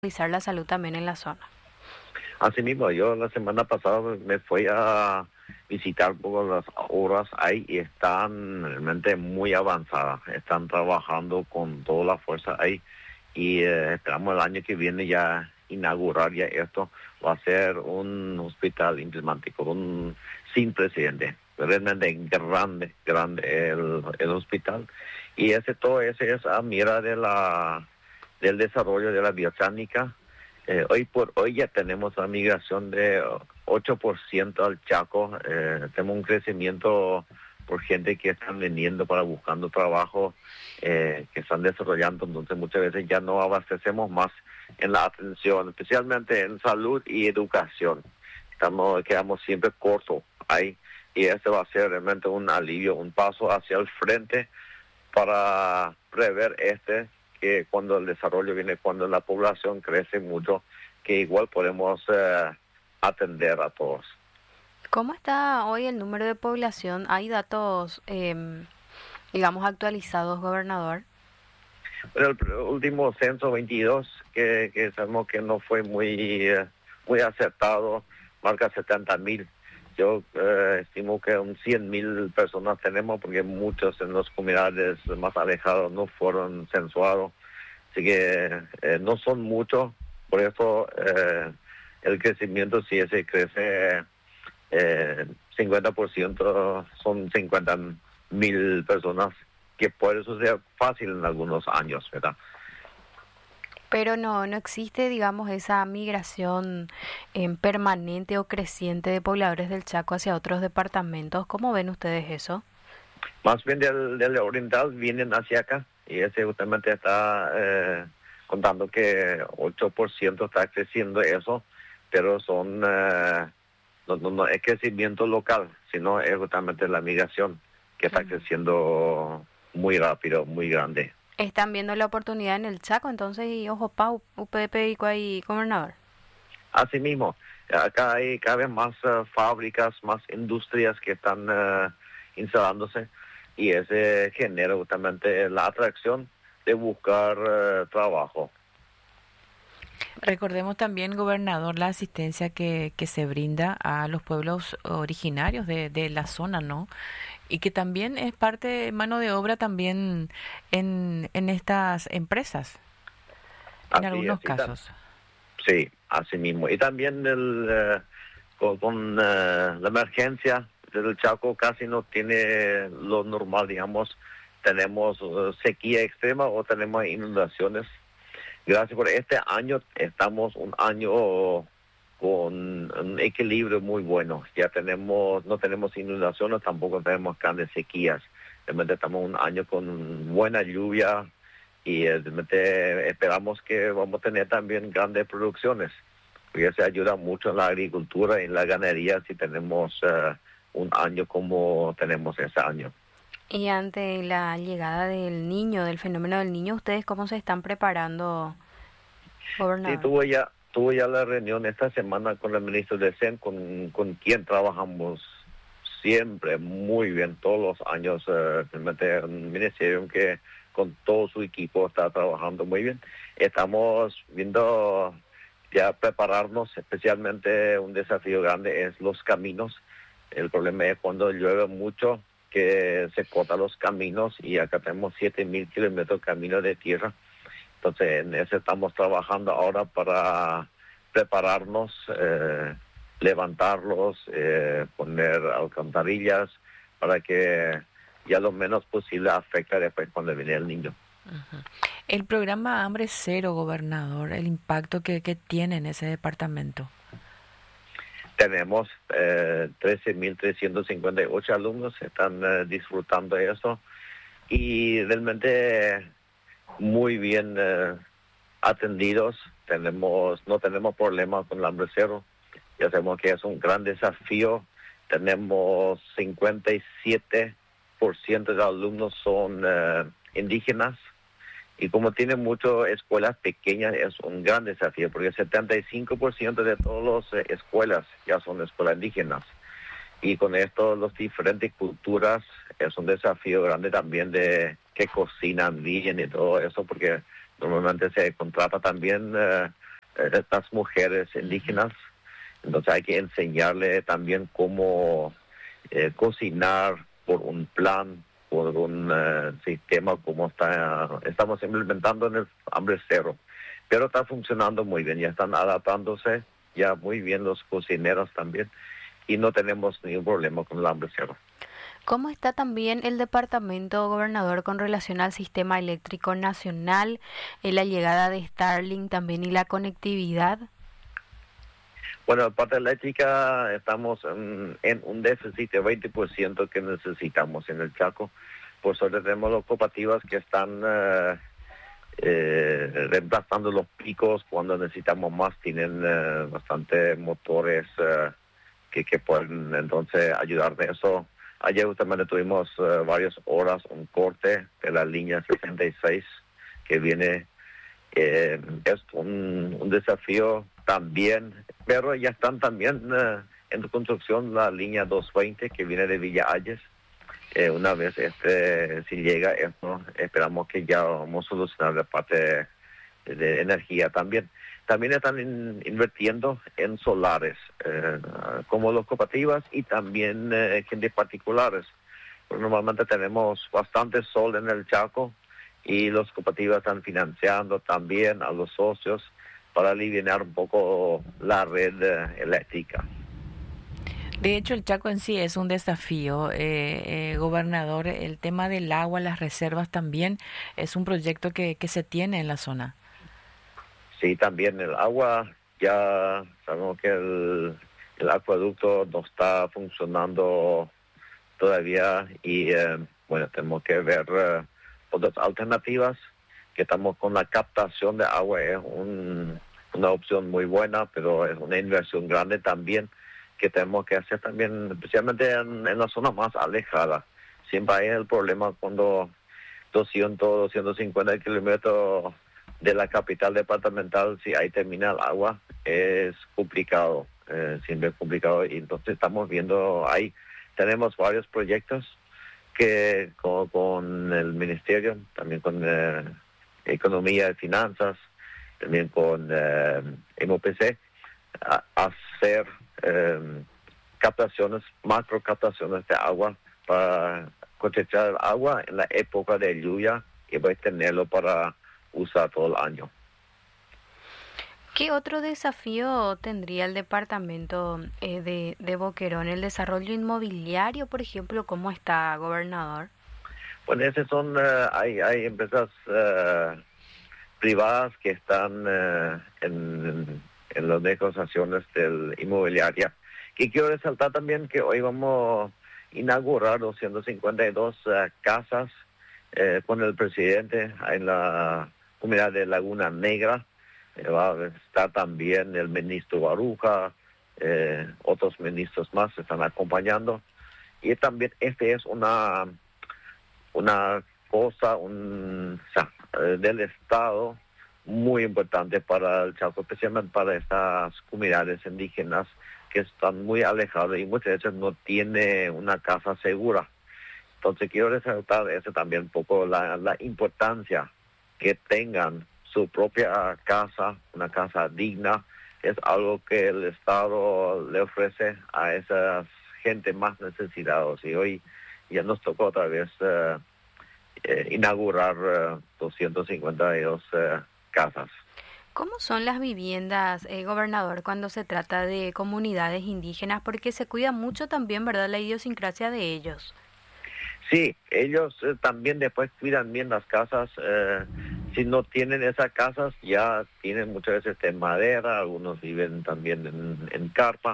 la salud también en la zona. Asimismo, yo la semana pasada me fui a visitar un poco las obras ahí y están realmente muy avanzadas. Están trabajando con toda la fuerza ahí y esperamos el año que viene ya inaugurar ya esto. Va a ser un hospital emblemático, sin precedente. Realmente grande el hospital. Y todo ese es a mira del desarrollo de la biotécnica. Hoy por hoy ya tenemos una migración de 8% al Chaco. Tenemos un crecimiento por gente que están viniendo para buscando trabajo, que están desarrollando. Entonces muchas veces ya no abastecemos más en la atención, especialmente en salud y educación. Quedamos siempre cortos ahí y este va a ser realmente un alivio, un paso hacia el frente para prever que cuando el desarrollo viene, cuando la población crece mucho, que igual podemos atender a todos. ¿Cómo está hoy el número de población? ¿Hay datos, digamos, actualizados, gobernador? Pero el último censo 22, que sabemos que no fue muy acertado, marca 70,000. Yo estimo que 100,000 personas tenemos porque muchos en las comunidades más alejadas no fueron censuados. Así que no son muchos, por eso el crecimiento, si ese crece 50%, son 50,000 personas, que puede suceder fácil en algunos años, ¿verdad? Pero no existe, digamos, esa migración permanente o creciente de pobladores del Chaco hacia otros departamentos. ¿Cómo ven ustedes eso? Más bien del oriental vienen hacia acá y ese justamente está contando que 8% está creciendo eso, pero no es crecimiento local, sino es justamente la migración que está creciendo muy rápido, muy grande. ¿Están viendo la oportunidad en el Chaco entonces y ojo, Pau, UPP y Cuay, gobernador? Asimismo, acá hay cada vez más fábricas, más industrias que están instalándose y ese genera justamente la atracción de buscar trabajo. Recordemos también, gobernador, la asistencia que se brinda a los pueblos originarios de la zona, ¿no? Y que también es parte de mano de obra también en estas empresas, en Así algunos es, casos. sí, así mismo. Y también con la emergencia del Chaco casi no tiene lo normal, digamos, tenemos sequía extrema o tenemos inundaciones. Gracias por este año, estamos un año con un equilibrio muy bueno. No tenemos inundaciones, tampoco tenemos grandes sequías. Realmente estamos un año con buena lluvia y realmente esperamos que vamos a tener también grandes producciones. Porque se ayuda mucho en la agricultura y en la ganadería si tenemos un año como tenemos ese año. Y ante la llegada del niño, del fenómeno del niño, ¿ustedes cómo se están preparando, Sí, gobernador? tuve ya la reunión esta semana con el ministro de CEN, con quien trabajamos siempre muy bien, todos los años. Realmente un ministerio que con todo su equipo está trabajando muy bien. Estamos viendo ya prepararnos, especialmente un desafío grande es los caminos. El problema es cuando llueve mucho, que se cortan los caminos y acá tenemos 7,000 kilómetros de camino de tierra. Entonces, en eso estamos trabajando ahora para prepararnos, levantarlos, poner alcantarillas para que ya lo menos posible afecte después cuando viene el niño. Ujú. El programa Hambre Cero, gobernador, el impacto que tiene en ese departamento. Tenemos 13,358 alumnos que están disfrutando de eso y realmente muy bien atendidos. No tenemos problemas con el hambre cero. Ya sabemos que es un gran desafío. Tenemos 57% de alumnos son indígenas. Y como tiene muchas escuelas pequeñas, es un gran desafío, porque el 75% de todas las escuelas ya son escuelas indígenas. Y con esto, las diferentes culturas, es un desafío grande también de que cocinan bien y todo eso, porque normalmente se contrata también estas mujeres indígenas. Entonces hay que enseñarle también cómo cocinar por un plan, por un sistema como estamos implementando en el Hambre Cero. Pero está funcionando muy bien, ya están adaptándose ya muy bien los cocineros también y no tenemos ningún problema con el Hambre Cero. ¿Cómo está también el departamento, gobernador, con relación al sistema eléctrico nacional, la llegada de Starlink también y la conectividad? Bueno, en parte eléctrica estamos en un déficit de 20% que necesitamos en el Chaco. Por suerte tenemos las cooperativas que están reemplazando los picos cuando necesitamos más. Tienen bastante motores que pueden entonces ayudar de eso. Ayer justamente tuvimos varias horas un corte de la línea 66 que viene. Es un desafío también, pero ya están también en construcción la línea 220 que viene de Villa Ayes. Una vez si llega esto, esperamos que ya vamos a solucionar la parte de energía también. También están invirtiendo en solares, como las cooperativas y también gente particulares. Porque normalmente tenemos bastante sol en el Chaco y las cooperativas están financiando también a los socios para aliviar un poco la red eléctrica. De hecho, el Chaco en sí es un desafío, gobernador. El tema del agua, las reservas también es un proyecto que se tiene en la zona. Sí, también el agua, ya sabemos que el acueducto no está funcionando todavía y bueno, tenemos que ver otras alternativas, que estamos con la captación de agua, es una opción muy buena, pero es una inversión grande también que tenemos que hacer también, especialmente en la zona más alejada. Siempre hay el problema cuando 250 kilómetros de la capital departamental, si ahí termina el agua, es complicado, siempre es complicado. Y entonces estamos viendo ahí, tenemos varios proyectos que con el ministerio, también con Economía y Finanzas, también con MOPC, hacer macro captaciones de agua para cosechar el agua en la época de lluvia y pues tenerlo para usar todo el año. ¿Qué otro desafío tendría el departamento de Boquerón? ¿El desarrollo inmobiliario, por ejemplo? ¿Cómo está, gobernador? Bueno, esas son, hay empresas privadas que están en las negociaciones del inmobiliaria. Y quiero resaltar también que hoy vamos a inaugurar 252 casas con el presidente en la comunidad de Laguna Negra. Va a estar también el ministro Baruja, otros ministros más se están acompañando. Y también es una cosa del Estado muy importante para el Chaco, especialmente para estas comunidades indígenas que están muy alejadas y muchas veces no tiene una casa segura. Entonces quiero resaltar eso también un poco, la importancia que tengan su propia casa, una casa digna, es algo que el Estado le ofrece a esas gente más necesitados. Y hoy ya nos tocó otra vez inaugurar 252 casas. ¿Cómo son las viviendas, gobernador, cuando se trata de comunidades indígenas? Porque se cuida mucho también, ¿verdad?, la idiosincrasia de ellos. Sí, ellos también después cuidan bien las casas. Si no tienen esas casas, ya tienen muchas veces de madera, algunos viven también en carpa.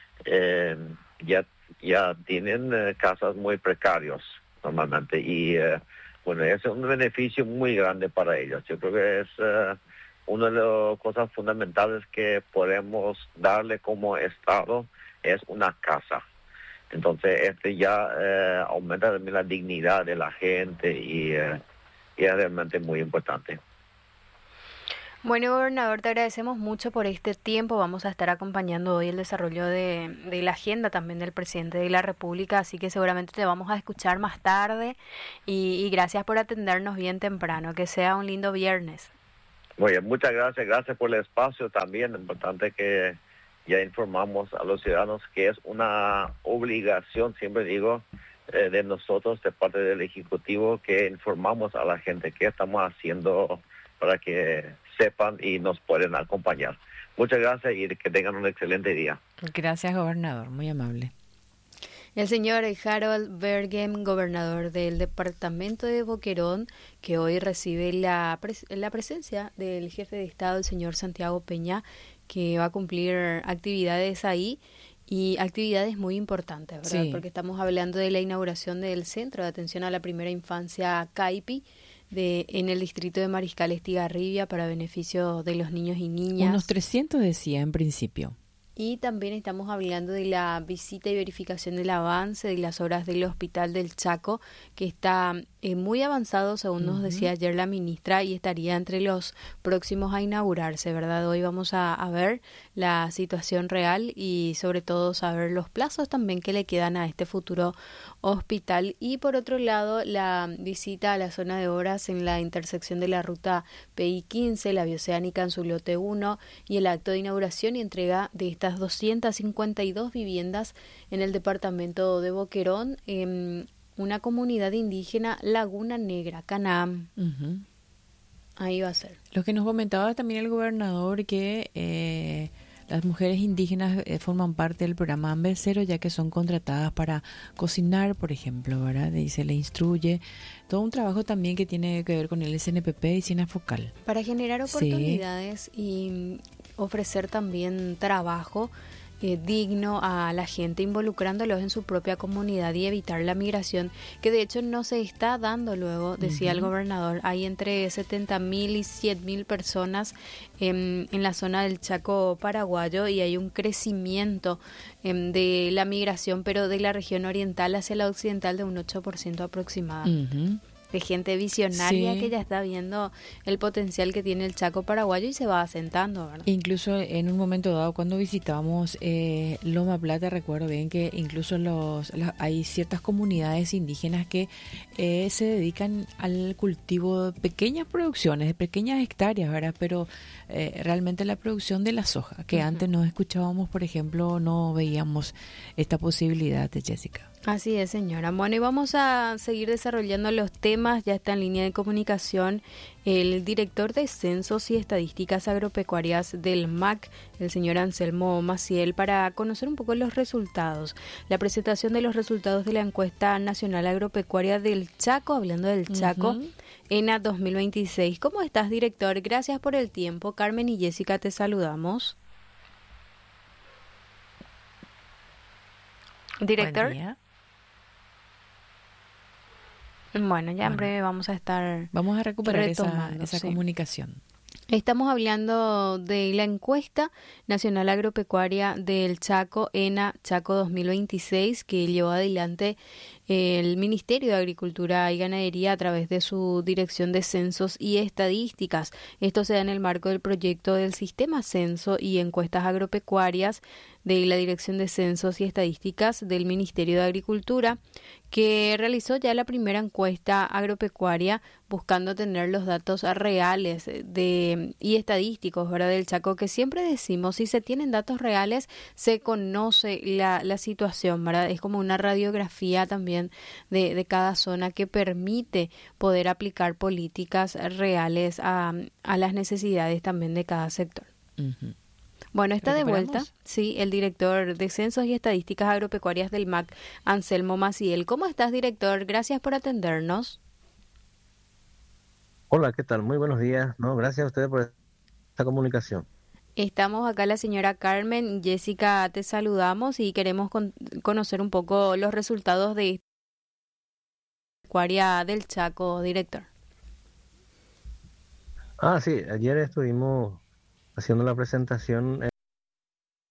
Ya tienen casas muy precarios normalmente y bueno, es un beneficio muy grande para ellos. Yo creo que es una de las cosas fundamentales que podemos darle como Estado, es una casa. Entonces ya aumenta también la dignidad de la gente y es realmente muy importante. Bueno, gobernador, te agradecemos mucho por este tiempo. Vamos a estar acompañando hoy el desarrollo de la agenda también del presidente de la República, así que seguramente te vamos a escuchar más tarde y gracias por atendernos bien temprano. Que sea un lindo viernes. Muy bien, muchas gracias. Gracias por el espacio también. Importante que ya informamos a los ciudadanos que es una obligación, siempre digo, de nosotros, de parte del Ejecutivo, que informamos a la gente qué estamos haciendo para que sepan y nos pueden acompañar. Muchas gracias y que tengan un excelente día. Gracias, gobernador, muy amable. El señor Harold Bergem, gobernador del departamento de Boquerón, que hoy recibe la presencia del jefe de Estado, el señor Santiago Peña, que va a cumplir actividades ahí y actividades muy importantes, ¿verdad? Sí. Porque estamos hablando de la inauguración del Centro de Atención a la Primera Infancia CAIPI en el distrito de Mariscal Estigarribia para beneficio de los niños y niñas. Unos 300 decía en principio. Y también estamos hablando de la visita y verificación del avance de las obras del Hospital del Chaco, que está muy avanzado, según nos decía ayer la ministra, y estaría entre los próximos a inaugurarse, ¿verdad? Hoy vamos a ver la situación real y sobre todo saber los plazos también que le quedan a este futuro hospital. Y por otro lado, la visita a la zona de obras en la intersección de la ruta PI 15, la Bioceánica en su lote 1, y el acto de inauguración y entrega de estas 252 viviendas en el departamento de Boquerón, una comunidad indígena, Laguna Negra, Canaam. Ahí va a ser. Lo que nos comentaba también el gobernador, que las mujeres indígenas forman parte del programa Hambre Cero, ya que son contratadas para cocinar, por ejemplo, ¿verdad? Y se le instruye. Todo un trabajo también que tiene que ver con el SNPP y SINAFOCAL. Para generar oportunidades y ofrecer también trabajo digno a la gente, involucrándolos en su propia comunidad y evitar la migración, que de hecho no se está dando luego, decía el gobernador. Hay entre 70.000 y 100.000 personas en la zona del Chaco paraguayo y hay un crecimiento de la migración, pero de la región oriental hacia la occidental de un 8% aproximadamente. De gente visionaria que ya está viendo el potencial que tiene el Chaco paraguayo y se va asentando, ¿verdad? Incluso en un momento dado, cuando visitábamos Loma Plata, recuerdo bien que incluso hay ciertas comunidades indígenas que se dedican al cultivo de pequeñas producciones, de pequeñas hectáreas, ¿verdad? Pero realmente la producción de la soja, que antes no escuchábamos, por ejemplo, no veíamos esta posibilidad de Jessica. Así es, señora. Bueno, y vamos a seguir desarrollando los temas. Ya está en línea de comunicación el director de Censos y Estadísticas Agropecuarias del MAC, el señor Anselmo Maciel, para conocer un poco los resultados. La presentación de los resultados de la encuesta nacional agropecuaria del Chaco, hablando del Chaco, ENA 2026. ¿Cómo estás, director? Gracias por el tiempo. Carmen y Jessica, te saludamos. Director. Buen día. Bueno, ya en breve vamos a estar Vamos a recuperar esa sí. comunicación. Estamos hablando de la encuesta nacional agropecuaria del Chaco, ENA Chaco 2026, que llevó adelante el Ministerio de Agricultura y Ganadería a través de su Dirección de Censos y Estadísticas. Esto se da en el marco del proyecto del Sistema Censo y Encuestas Agropecuarias de la Dirección de Censos y Estadísticas del Ministerio de Agricultura, que realizó ya la primera encuesta agropecuaria buscando tener los datos reales y estadísticos, ¿verdad?, del Chaco, que siempre decimos, si se tienen datos reales, se conoce la situación, ¿verdad? Es como una radiografía también de cada zona que permite poder aplicar políticas reales a las necesidades también de cada sector. Bueno, está de vuelta, sí, el director de Censos y Estadísticas Agropecuarias del MAC, Anselmo Maciel. ¿Cómo estás, director? Gracias por atendernos. Hola, ¿qué tal? Muy buenos días. No, gracias a ustedes por esta comunicación. Estamos acá la señora Carmen, Jessica, te saludamos y queremos conocer un poco los resultados de esta agropecuaria del Chaco, director. Sí, ayer estuvimos haciendo la presentación